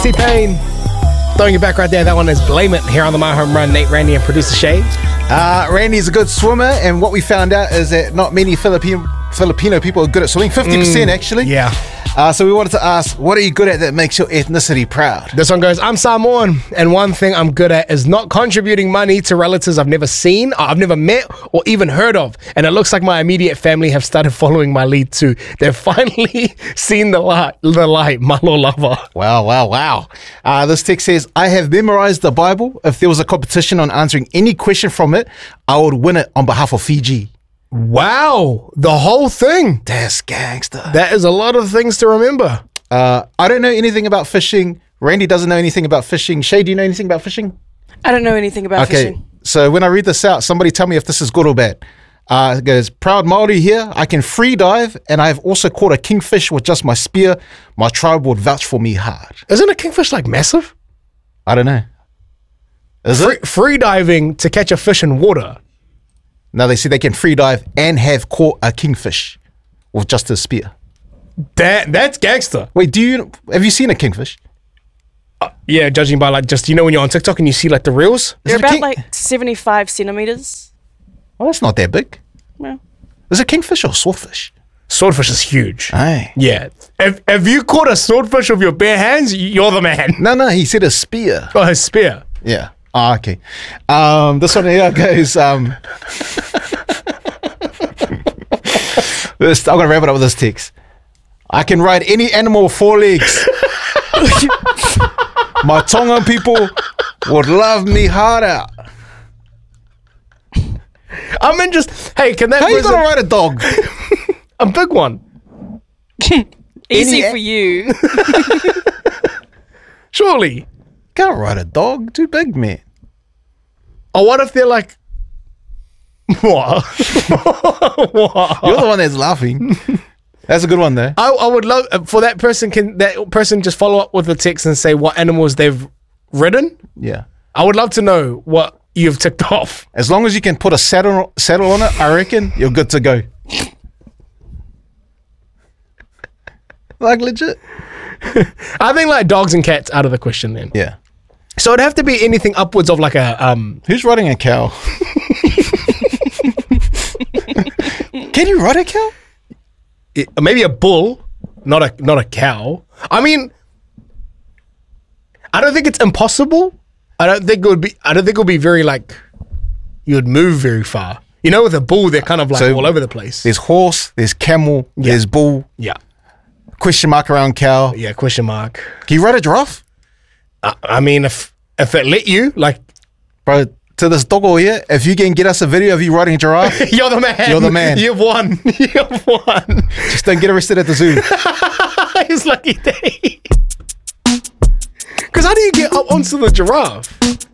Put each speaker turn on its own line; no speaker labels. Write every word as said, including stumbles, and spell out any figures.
T-Pain. Throwing it back right there. That one is Blame It here on the My Home Run. Nate, Randy, and producer Shay.
Uh, Randy's a good swimmer, and what we found out is that not many Filipino Filipino people are good at swimming. fifty percent mm, actually.
Yeah.
Uh, so we wanted to ask, what are you good at that makes your ethnicity proud?
This one goes, I'm Samoan, and one thing I'm good at is not contributing money to relatives I've never seen, I've never met, or even heard of. And it looks like my immediate family have started following my lead too. They've finally seen the light, the light, Malo Lava.
Wow, wow, wow. Uh, this text says, I have memorized the Bible. If there was a competition on answering any question from it, I would win it on behalf of Fiji.
Wow, the whole thing.
That's gangster.
That is a lot of things to remember.
Uh, I don't know anything about fishing. Randy doesn't know anything about fishing. Shay, do you know anything about fishing?
I don't know anything about
okay.
fishing.
So when I read this out, somebody tell me if this is good or bad. Uh, it goes, proud Māori here. I can free dive, and I have also caught a kingfish with just my spear. My tribe would vouch for me hard.
Isn't a kingfish like massive?
I don't know. Is
free,
it?
Free diving to catch a fish in water.
Now they say they can free dive and have caught a kingfish with just a spear.
That that's gangster.
Wait, do you have you seen a kingfish?
Uh, yeah, judging by like just you know when you're on TikTok and you see like the reels.
They're about like seventy-five centimeters.
Well, that's not that big.
Well,
is it kingfish or swordfish?
Swordfish is huge.
Aye.
Yeah. If if you caught a swordfish with your bare hands, you're the man.
No, no, he said a spear.
Oh, his spear.
Yeah. Ah, okay. Um, this one here goes. Um, this, I'm gonna wrap it up with this text. I can ride any animal with four legs. My Tongan people would love me harder.
I mean, just hey, can that?
How you gonna ride a dog?
A big one.
Easy for you.
Surely.
Can't ride a dog. Too big, man.
Oh, what if they're like, what? What?
You're the one that's laughing. That's a good one, though.
I, I would love for that person. Can that person just follow up with a text and say what animals they've ridden?
Yeah.
I would love to know what you've ticked off.
As long as you can put a saddle saddle on it, I reckon you're good to go. Like legit.
I think like dogs and cats out of the question then.
Yeah.
So it'd have to be anything upwards of like a um.
Who's riding a cow? Can you ride a cow?
It, maybe a bull, not a not a cow. I mean, I don't think it's impossible. I don't think it would be. I don't think it would be very like you would move very far. You know, with a bull, they're kind of like so all over the place.
There's horse, there's camel,
yeah.
there's bull.
Yeah.
Question mark around cow.
Yeah, question mark.
Can you ride a giraffe?
I, I mean, if if it let you, like,
bro, to this doggo here, if you can get us a video of you riding a giraffe,
you're the man.
You're the man.
You've won. You've won.
Just don't get arrested at the zoo.
It's lucky day. Because how do you get up onto the giraffe?